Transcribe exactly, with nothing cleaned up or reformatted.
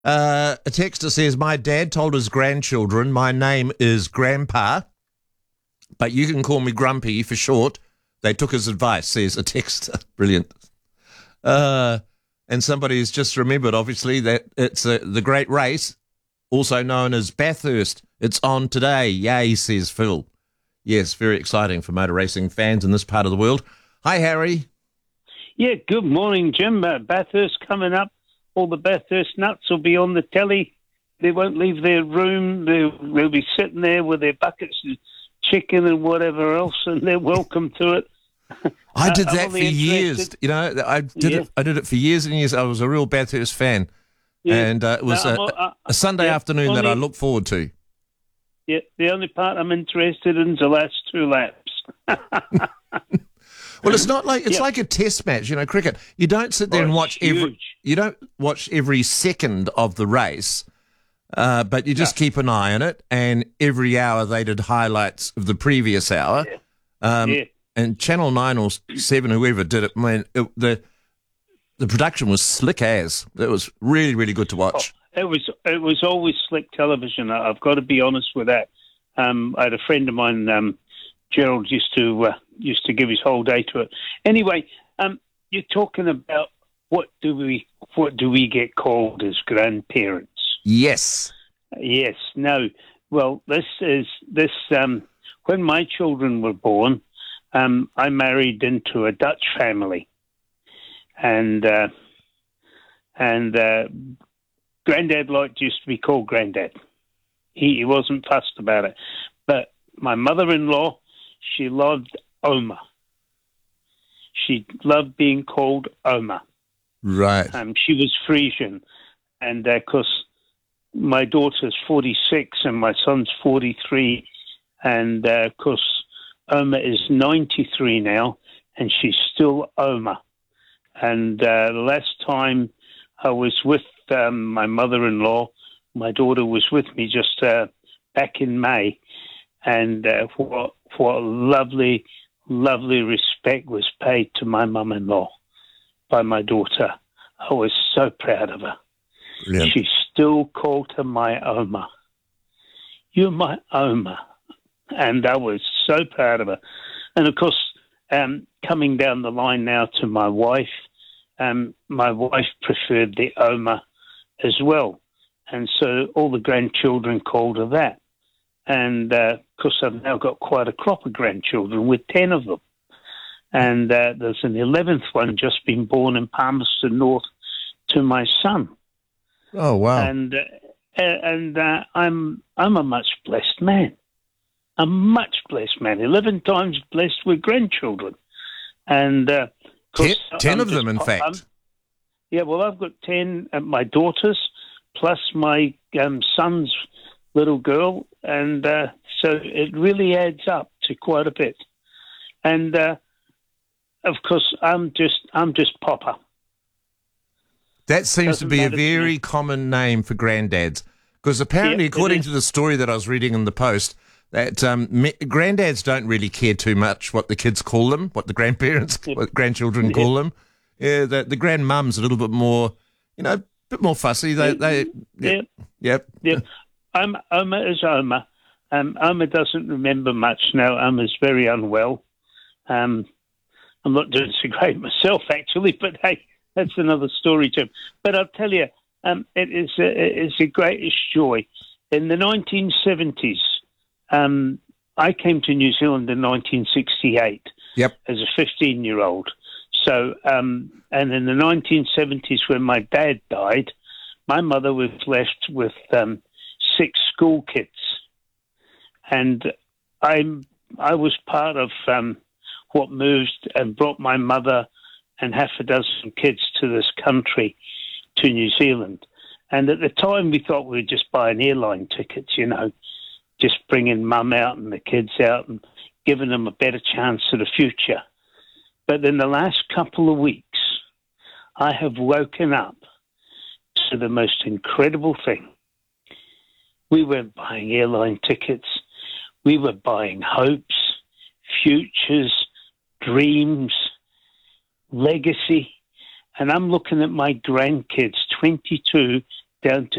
Uh, a texter says, my dad told his grandchildren my name is Grandpa, but you can call me Grumpy for short. They took his advice, says a texter. Brilliant. Uh, and somebody's just remembered, obviously, that it's a, the great race, also known as Bathurst. It's on today. Yay, says Phil. Yes, very exciting for motor racing fans in this part of the world. Hi, Harry. Yeah, good morning, Jim. Uh, Bathurst coming up. All the Bathurst nuts will be on the telly. They won't leave their room. They'll, they'll be sitting there with their buckets of chicken and whatever else, and they're welcome to it. I did Uh, that I'm for only years. interested- You know, I did Yeah. it. I did it for years and years. I was a real Bathurst fan, Yeah. and uh, it was No, a, I'm- uh, a Sunday yeah, afternoon that I only- look forward to. Yeah, the only part I'm interested in is the last two laps. Well, it's not like it's Yeah. like a test match, you know, cricket. You don't sit there Oh, and it's watch every. huge. You don't watch every second of the race, uh, but you just keep an eye on it. And every hour they did highlights of the previous hour. Yeah. Um, Yeah. And Channel Nine or Seven, whoever did it, man, it, the the production was slick as. It was really, really good to watch. It was it was always slick television. I- I've got to be honest with that. Um, I had a friend of mine, um, Gerald, used to uh, used to give his whole day to it. Anyway, um, you're talking about what do we what do we get called as grandparents? Yes. Yes. No. Well, this is this. Um, when my children were born, um, I married into a Dutch family, and uh, and uh, Granddad liked used to be called Granddad. He, he wasn't fussed about it, but my mother-in-law, she loved Oma. She loved being called Oma. Right. Um, she was Frisian, and of uh, course, my daughter's forty-six and my son's forty-three, and uh, of course, Oma is ninety-three now, and she's still Oma. And uh, the last time I was with um, my mother-in-law, my daughter was with me just uh, back in May, and uh, what what lovely, lovely respect was paid to my mum-in-law by my daughter. I was so proud of her. Brilliant. She still called her my Oma. You're my Oma. And I was so proud of her. And of course, um, coming down the line now to my wife, um, my wife preferred the Oma as well. And so all the grandchildren called her that. And uh, of course, I've now got quite a crop of grandchildren with ten of them. And uh, there's an eleventh one just been born in Palmerston North to my son. Oh, wow. And uh, and uh, I'm I'm a much blessed man. A much blessed man. Eleven times blessed with grandchildren. And uh, of ten, course, ten I'm of them, in just- fact. I'm- yeah, well, I've got ten of my daughters plus my um, son's little girl, and uh, so it really adds up to quite a bit. And uh, of course, I'm just I'm just Papa. That seems to Doesn't be a matter to very me. common name for granddads, because apparently, Yeah, it according is. to the story that I was reading in the Post, that um, me- granddads don't really care too much what the kids call them, what the grandparents, what grandchildren call them. Yeah, the, the grandmum's a little bit more, you know, a bit more fussy. They, they, Yeah. yep. Yeah, um, Oma is Oma. Um, Oma doesn't remember much now. Oma's very unwell. Um, I'm not doing so great myself, actually, but hey, that's another story, Jim. But I'll tell you, um, it is a, it is a greatest joy. In the nineteen seventies, um, I came to New Zealand in nineteen sixty-eight Yep. as a fifteen-year-old. So, um, and in the nineteen seventies, when my dad died, my mother was left with um, six school kids, and I I was part of um, what moved and brought my mother and half a dozen kids to this country, to New Zealand. And at the time, we thought we'd just buy an airline tickets, you know, just bringing mum out and the kids out and giving them a better chance of the future. But in the last couple of weeks, I have woken up to the most incredible thing. We weren't buying airline tickets. We were buying hopes, futures, dreams, legacy. And I'm looking at my grandkids, twenty-two down to